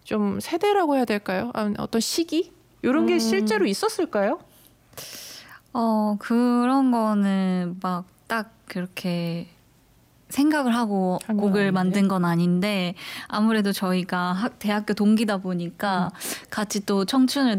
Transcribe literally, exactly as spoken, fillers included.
좀 세대라고 해야 될까요? 아니면 어떤 시기? 이런 게 음. 실제로 있었을까요? 어, 그런 거는 막 딱 그렇게 생각을 하고 한건 곡을 아닌데. 만든 건 아닌데 아무래도 저희가 학- 대학교 동기다 보니까 음. 같이 또 청춘을